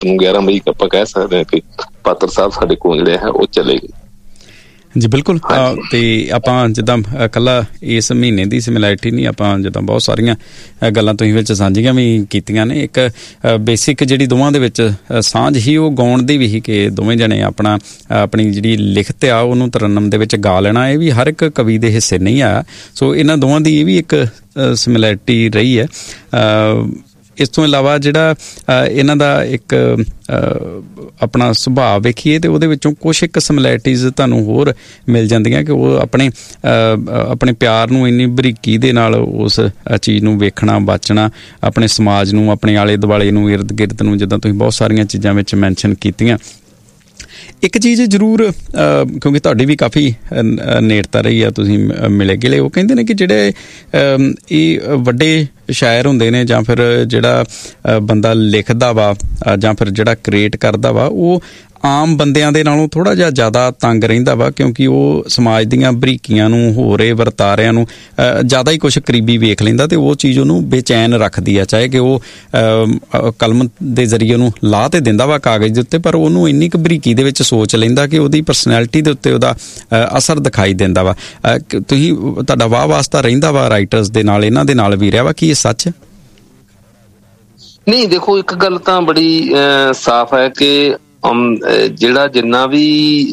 ਨੂੰ 11 ਮਈ ਆਪਾਂ ਕਹਿ ਸਕਦੇ ਹਾਂ ਕਿ ਪਾਤਰ ਸਾਹਿਬ ਸਾਡੇ ਕੋਲ ਜਿਹੜੇ ਹੈ ਉਹ ਚਲੇ ਗਏ। ਜੀ ਬਿਲਕੁਲ। ਤੇ ਆਪਾਂ ਜਿੱਦਾਂ ਇਕੱਲਾ ਇਸ ਮਹੀਨੇ ਦੀ ਸਿਮਿਲੈਰਿਟੀ ਨਹੀਂ, ਆਪਾਂ ਜਿੱਦਾਂ ਬਹੁਤ ਸਾਰੀਆਂ ਗੱਲਾਂ ਤੁਸੀਂ ਵਿੱਚ ਸਾਂਝੀਆਂ ਵੀ ਕੀਤੀਆਂ ਨੇ। ਇੱਕ ਬੇਸਿਕ ਜਿਹੜੀ ਦੋਵਾਂ ਦੇ ਵਿੱਚ ਸਾਂਝ ਹੀ ਉਹ ਗਾਉਣ ਦੀ ਵੀ ਸੀ ਕਿ ਦੋਵੇਂ ਜਣੇ ਆਪਣੀ ਜਿਹੜੀ ਲਿਖਤ ਆ ਉਹਨੂੰ ਤਰੰਨਮ ਦੇ ਵਿੱਚ ਗਾ ਲੈਣਾ। ਇਹ ਵੀ ਹਰ ਇੱਕ ਕਵੀ ਦੇ ਹਿੱਸੇ ਨਹੀਂ ਆਇਆ। ਸੋ ਇਹਨਾਂ ਦੋਵਾਂ ਦੀ ਇਹ ਵੀ ਇੱਕ ਸਿਮਿਲੈਰਿਟੀ ਰਹੀ ਹੈ। ਇਸ ਤੋਂ ਇਲਾਵਾ ਜਿਹੜਾ ਇਹਨਾਂ ਦਾ ਇੱਕ ਆਪਣਾ ਸੁਭਾਅ ਵੇਖੀਏ ਤਾਂ ਉਹਦੇ ਵਿੱਚੋਂ ਕੁਛ ਇੱਕ ਸਿਮਿਲੈਰਿਟੀਜ਼ ਤੁਹਾਨੂੰ ਹੋਰ ਮਿਲ ਜਾਂਦੀਆਂ ਕਿ ਉਹ ਆਪਣੇ ਪਿਆਰ ਨੂੰ ਇੰਨੀ ਬਰੀਕੀ ਦੇ ਨਾਲ ਉਸ ਚੀਜ਼ ਨੂੰ ਵੇਖਣਾ, ਬਾਚਣਾ, ਆਪਣੇ ਸਮਾਜ ਨੂੰ, ਆਪਣੇ ਆਲੇ ਦੁਆਲੇ ਨੂੰ, ਇਰਦ ਗਿਰਦ ਨੂੰ, ਜਿੱਦਾਂ ਤੁਸੀਂ ਬਹੁਤ ਸਾਰੀਆਂ ਚੀਜ਼ਾਂ ਵਿੱਚ ਮੈਨਸ਼ਨ ਕੀਤੀਆਂ। ਇੱਕ ਚੀਜ਼ ਜ਼ਰੂਰ, ਕਿਉਂਕਿ ਤੁਹਾਡੀ ਵੀ ਕਾਫੀ ਨੇੜਤਾ ਰਹੀ ਆ, ਤੁਸੀਂ ਮਿਲੇ ਗਿਲੇ, ਉਹ ਕਹਿੰਦੇ ਨੇ ਕਿ ਜਿਹੜੇ ਇਹ ਵੱਡੇ ਸ਼ਾਇਰ ਹੁੰਦੇ ਨੇ ਜਾਂ ਫਿਰ ਜਿਹੜਾ ਬੰਦਾ ਲਿਖਦਾ ਵਾ ਜਾਂ ਫਿਰ ਜਿਹੜਾ ਕ੍ਰੀਏਟ ਕਰਦਾ ਵਾ, ਉਹ ਆਮ ਬੰਦਿਆਂ ਦੇ ਨਾਲੋਂ ਥੋੜ੍ਹਾ ਜਿਹਾ ਜ਼ਿਆਦਾ ਤੰਗ ਰਹਿੰਦਾ ਵਾ, ਕਿਉਂਕਿ ਉਹ ਸਮਾਜ ਦੀਆਂ ਬਰੀਕੀਆਂ ਨੂੰ, ਹੋਰੇ ਵਰਤਾਰਿਆਂ ਨੂੰ ਜ਼ਿਆਦਾ ਹੀ ਕੁਛ ਕਰੀਬੀ ਵੇਖ ਲੈਂਦਾ ਅਤੇ ਉਹ ਚੀਜ਼ ਉਹਨੂੰ ਬੇਚੈਨ ਰੱਖਦੀ ਆ। ਚਾਹੇ ਕਿ ਉਹ ਕਲਮ ਦੇ ਜ਼ਰੀਏ ਉਹਨੂੰ ਲਾ ਤੇ ਦਿੰਦਾ ਵਾ ਕਾਗਜ਼ ਦੇ ਉੱਤੇ, ਪਰ ਉਹਨੂੰ ਇੰਨੀ ਕੁ ਬਰੀਕੀ ਦੇ ਵਿੱਚ ਸੋਚ ਲੈਂਦਾ ਕਿ ਉਹਦੀ ਪਰਸਨੈਲਿਟੀ ਦੇ ਉੱਤੇ ਉਹਦਾ ਅਸਰ ਦਿਖਾਈ ਦਿੰਦਾ ਵਾ। ਤੁਹਾਡਾ ਵਾਹ ਵਾਸਤਾ ਰਹਿੰਦਾ ਵਾ ਰਾਈਟਰਸ ਦੇ ਨਾਲ, ਇਹਨਾਂ ਦੇ ਨਾਲ ਵੀ ਰਿਹਾ ਵਾ, ਕੀ ਇਹ ਸੱਚ? ਨਹੀਂ, ਦੇਖੋ ਇੱਕ ਗੱਲ ਤਾਂ ਬੜੀ ਸਾਫ਼ ਹੈ ਕਿ ਜਿਹੜਾ ਜਿੰਨਾ ਵੀ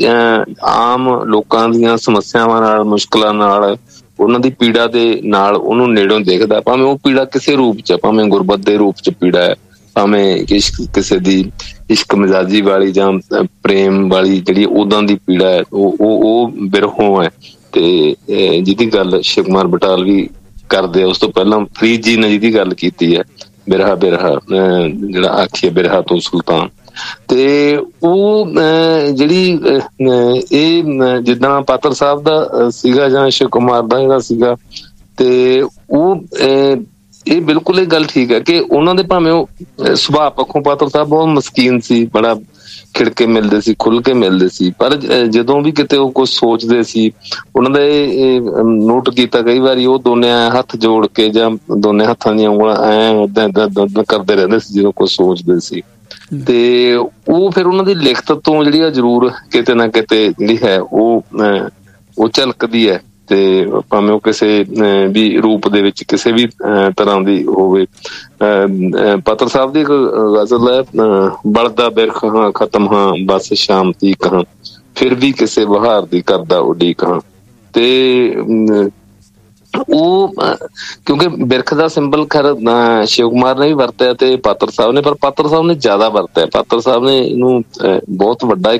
ਆਮ ਲੋਕਾਂ ਦੀਆਂ ਸਮੱਸਿਆਵਾਂ ਨਾਲ, ਮੁਸ਼ਕਿਲਾਂ ਨਾਲ, ਉਹਨਾਂ ਦੀ ਪੀੜਾ ਦੇ ਨਾਲ ਉਹਨੂੰ ਨੇੜੋਂ ਦੇਖਦਾ, ਭਾਵੇਂ ਉਹ ਪੀੜਾ ਕਿਸੇ ਰੂਪ 'ਚ, ਭਾਵੇਂ ਗੁਰਬਤ ਦੇ ਰੂਪ 'ਚ ਪੀੜਾ ਹੈ, ਭਾਵੇਂ ਕਿਸੇ ਦੀ ਇਸ਼ਕ ਮਿਜ਼ਾਜੀ ਵਾਲੀ ਜਾਂ ਪ੍ਰੇਮ ਵਾਲੀ ਜਿਹੜੀ ਉਦਾਂ ਦੀ ਪੀੜਾ ਹੈ, ਉਹ ਬਿਰਹੋਂ ਹੈ। ਤੇ ਜਿਹਦੀ ਗੱਲ ਸ਼ਿਵ ਕੁਮਾਰ ਬਟਾਲਵੀ ਕਰਦੇ ਆ, ਉਸ ਤੋਂ ਪਹਿਲਾਂ ਫਰੀਦ ਜੀ ਨੇ ਜਿਹਦੀ ਗੱਲ ਕੀਤੀ ਹੈ, ਬਿਰਹਾ ਜਿਹੜਾ ਆਖੀਏ ਬਿਰਹਾ ਤੋਂ ਸੁਲਤਾਨ, ਤੇ ਉਹ ਜਿਹੜੀ ਇਹ ਜਿੱਦਾਂ ਪਾਤਰ ਸਾਹਿਬ ਦਾ ਸੀਗਾ ਜਾਂ ਸ਼ਿਵ ਕੁਮਾਰ ਦਾ ਜਿਹੜਾ ਸੀਗਾ, ਤੇ ਉਹ ਇਹ ਬਿਲਕੁਲ ਇਹ ਗੱਲ ਠੀਕ ਹੈ ਕਿ ਉਹਨਾਂ ਦੇ ਭਾਵੇਂ ਉਹ ਸੁਭਾਅ ਪੱਖੋਂ ਪਾਤਰ ਸਾਹਿਬ ਬਹੁਤ ਮਸਕੀਨ ਸੀ, ਬੜਾ ਖਿੜਕੇ ਮਿਲਦੇ ਸੀ, ਖੁੱਲ ਕੇ ਮਿਲਦੇ ਸੀ, ਪਰ ਜਦੋਂ ਵੀ ਕਿਤੇ ਉਹ ਕੁਛ ਸੋਚਦੇ ਸੀ, ਉਹਨਾਂ ਦਾ ਇਹ ਨੋਟ ਕੀਤਾ ਕਈ ਵਾਰੀ, ਉਹ ਦੋਨੇ ਹੱਥ ਜੋੜ ਕੇ ਜਾਂ ਦੋਨੇ ਹੱਥਾਂ ਦੀਆਂ ਉਂਗਲਾਂ ਏਦਾਂ ਕਰਦੇ ਰਹਿੰਦੇ ਸੀ ਜਦੋਂ ਕੁਛ ਸੋਚਦੇ ਸੀ। ਤੇ ਉਹ ਫਿਰ ਉਹਨਾਂ ਦੀ ਲਿਖਤ ਤੋਂ ਜਿਹੜੀ ਆ ਜ਼ਰੂਰ ਕਿਤੇ ਨਾ ਕਿਤੇ ਜਿਹੜੀ ਹੈ ਉਹ ਝਲਕਦੀ ਹੈ, ਤੇ ਭਾਵੇਂ ਉਹ ਕਿਸੇ ਵੀ ਰੂਪ ਦੇ ਵਿੱਚ ਕਿਸੇ ਵੀ ਤਰ੍ਹਾਂ ਦੀ ਹੋਵੇ। ਪਾਤਰ ਸਾਹਿਬ ਦੀ ਇੱਕ ਗਜ਼ਲ ਹੈ, ਬਲਦਾ ਬਿਰਖ ਹਾਂ ਖਤਮ ਹਾਂ ਬਸ ਸ਼ਾਮ ਤੀਕ ਹਾਂ, ਫਿਰ ਵੀ ਕਿਸੇ ਬਹਾਰ ਦੀ ਕਰਦਾ ਉਡੀਕ ਹਾਂ। ਤੇ ਉਹ ਕਿਉਂਕਿ ਬਿਰਖ ਦਾ ਸਿੰਬਲ ਖੈਰ ਸ਼ਿਵ ਕੁਮਾਰ ਨੇ ਵੀ ਵਰਤਿਆ ਤੇ ਪਾਤਰ ਸਾਹਿਬ ਨੇ, ਪਰ ਪਾਤਰ ਸਾਹਿਬ ਨੇ ਜ਼ਿਆਦਾ ਵਰਤਿਆ। ਪਾਤਰ ਸਾਹਿਬ ਨੇ ਇਹਨੂੰ ਬਹੁਤ ਵੱਡਾ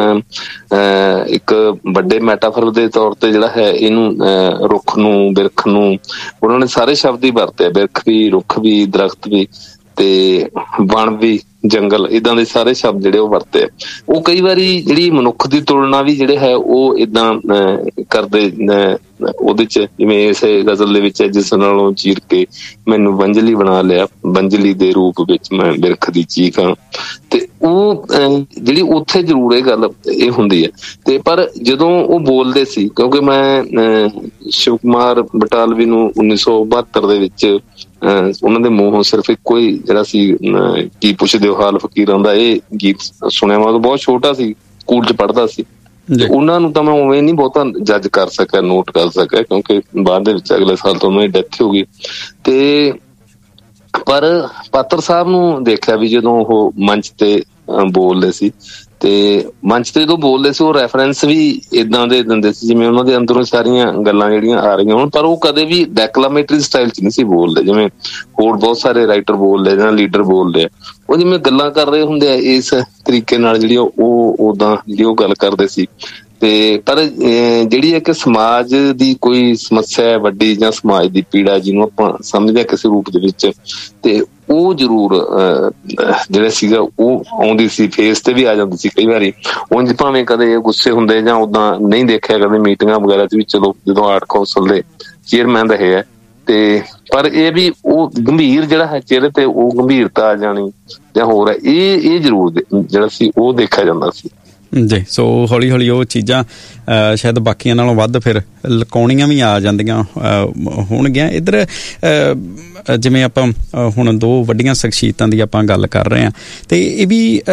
ਇੱਕ ਵੱਡੇ ਮੈਟਾਫਰ ਦੇ ਤੌਰ ਤੇ ਜਿਹੜਾ ਹੈ ਇਹਨੂੰ ਰੁੱਖ ਨੂੰ, ਬਿਰਖ ਨੂੰ, ਉਹਨਾਂ ਨੇ ਸਾਰੇ ਸ਼ਬਦ ਹੀ ਵਰਤੇ, ਬਿਰਖ ਵੀ, ਰੁੱਖ ਵੀ, ਦਰਖਤ ਵੀ, ਤੇ ਵਣ ਵੀ, ਜੰਗਲ, ਏਦਾਂ ਦੇ ਸਾਰੇ ਸ਼ਬਦ ਜਿਹੜੇ ਉਹ ਵਰਤੇ। ਉਹ ਕਈ ਵਾਰੀ ਜਿਹੜੀ ਮਨੁੱਖ ਦੀ ਤੁਲਨਾ ਵੀ ਜਿਹੜੇ ਹੈ ਉਹ ਏਦਾਂ ਕਰਦੇ ਉਹਦੇ ਚ, ਜਿਵੇਂ ਇਸ ਗਜ਼ਲ ਦੇ ਵਿੱਚ ਹੈ, ਜਿਸ ਨਾਲੋਂ ਚੀਰ ਕੇ ਮੈਨੂੰ ਬੰਜਲੀ ਬਣਾ ਲਿਆ, ਬੰਜਲੀ ਦੇ ਰੂਪ ਵਿੱਚ ਮੈਂ ਬਿਰਖ ਦੀ ਚੀਖ ਹਾਂ। ਤੇ ਉਹ ਜਿਹੜੀ ਉੱਥੇ ਜ਼ਰੂਰ ਇਹ ਗੱਲ ਇਹ ਹੁੰਦੀ ਹੈ। ਤੇ ਪਰ ਜਦੋਂ ਉਹ ਬੋਲਦੇ ਸੀ, ਕਿਉਂਕਿ ਮੈਂ ਸ਼ਿਵ ਕੁਮਾਰ ਬਟਾਲਵੀ ਨੂੰ 1972 ਦੇ ਵਿੱਚ ਉਹਨਾਂ ਦੇ ਮੂੰਹੋਂ ਸਿਰਫ ਇੱਕੋ ਹੀ ਜਿਹੜਾ ਸੀ ਕੀ ਪੁੱਛਦੇ ਹੋ ਹਾਲ ਫਕੀਰਾਂ ਦਾ ਇਹ ਗੀਤ ਸੁਣਿਆ। ਮੈਂ ਬਹੁਤ ਛੋਟਾ ਸੀ, ਸਕੂਲ ਚ ਪੜ੍ਹਦਾ ਸੀ, ਉਹਨਾਂ ਨੂੰ ਤਾਂ ਮੈਂ ਉਵੇਂ ਨਹੀਂ ਬਹੁਤਾ ਜੱਜ ਕਰ ਸਕਿਆ, ਨੋਟ ਕਰ ਸਕਿਆ, ਕਿਉਂਕਿ ਬਾਅਦ ਦੇ ਵਿੱਚ ਅਗਲੇ ਸਾਲ ਤੋਂ ਉਹਨਾਂ ਦੀ ਡੈਥ ਹੋ ਗਈ। ਤੇ ਪਰ ਪਾਤਰ ਸਾਹਿਬ ਨੂੰ ਦੇਖਿਆ ਵੀ ਜਦੋਂ ਉਹ ਮੰਚ ਤੇ ਬੋਲਦੇ ਸੀ, ਤੇ ਮੰਚ ਤੇ ਜਦੋਂ ਬੋਲਦੇ ਸੀ ਉਹ ਰੈਫਰੈਂਸ ਵੀ ਏਦਾਂ ਦੇ ਦਿੰਦੇ ਸੀ ਜਿਵੇਂ ਉਹਨਾਂ ਦੇ ਅੰਦਰੋਂ ਸਾਰੀਆਂ ਗੱਲਾਂ ਜਿਹੜੀਆਂ ਆ ਰਹੀਆਂ ਹੋਣ, ਪਰ ਉਹ ਕਦੇ ਵੀ ਡੈਕਲਾਮੇਟਰੀ ਸਟਾਈਲ ਚ ਨਹੀਂ ਸੀ ਬੋਲਦੇ ਜਿਵੇਂ ਹੋਰ ਬਹੁਤ ਸਾਰੇ ਰਾਈਟਰ ਬੋਲਦੇ ਜਾਂ ਲੀਡਰ ਬੋਲਦੇ ਆ। ਉਹ ਜਿਵੇਂ ਗੱਲਾਂ ਕਰ ਰਹੇ ਹੁੰਦੇ ਆ ਇਸ ਤਰੀਕੇ ਨਾਲ ਜਿਹੜੀ ਉਹ ਓਦਾਂ ਜਿਹੜੀ ਉਹ ਗੱਲ ਕਰਦੇ ਸੀ। ਤੇ ਪਰ ਜਿਹੜੀ ਹੈ ਕਿ ਸਮਾਜ ਦੀ ਕੋਈ ਸਮੱਸਿਆ ਹੈ ਵੱਡੀ, ਜਾਂ ਸਮਾਜ ਦੀ ਪੀੜਾ ਜਿਹਨੂੰ ਆਪਾਂ ਸਮਝਦੇ ਹਾਂ ਕਿਸੇ ਰੂਪ ਦੇ ਵਿੱਚ, ਤੇ ਉਹ ਜ਼ਰੂਰ ਜਿਹੜਾ ਸੀਗਾ ਉਹ ਆਉਂਦੀ ਸੀ, ਫੇਸ ਤੇ ਵੀ ਆ ਜਾਂਦੀ ਸੀ ਕਈ ਵਾਰੀ। ਉਂਝ ਭਾਵੇਂ ਕਦੇ ਗੁੱਸੇ ਹੁੰਦੇ ਜਾਂ ਓਦਾਂ ਨਹੀਂ ਦੇਖਿਆ ਕਦੇ ਮੀਟਿੰਗਾਂ ਵਗੈਰਾ ਚ ਵੀ, ਚਲੋ ਜਦੋਂ ਆਰਟ ਕੌਂਸਲ ਦੇ ਚੇਅਰਮੈਨ ਰਹੇ ਹੈ, ਤੇ ਪਰ ਇਹ ਵੀ ਉਹ ਗੰਭੀਰ ਜਿਹੜਾ ਹੈ ਚਿਹਰੇ ਤੇ ਉਹ ਗੰਭੀਰਤਾ ਆ ਜਾਣੀ ਜਾਂ ਹੋਰ ਹੈ, ਇਹ ਜ਼ਰੂਰ ਜਿਹੜਾ ਸੀ ਉਹ ਦੇਖਿਆ ਜਾਂਦਾ ਸੀ। ਜੀ। ਸੋ ਹੌਲੀ ਹੌਲੀ ਉਹ ਚੀਜ਼ਾਂ ਸ਼ਾਇਦ ਬਾਕੀਆਂ ਨਾਲੋਂ ਵੱਧ ਫਿਰ ਲੁਕਾਉਣੀਆਂ ਵੀ ਆ ਜਾਂਦੀਆਂ ਹੋਣਗੀਆਂ। ਇੱਧਰ ਜਿਵੇਂ ਆਪਾਂ ਹੁਣ 2 ਵੱਡੀਆਂ ਸ਼ਖਸੀਅਤਾਂ ਦੀ ਆਪਾਂ ਗੱਲ ਕਰ ਰਹੇ ਹਾਂ, ਤੇ ਇਹ ਵੀ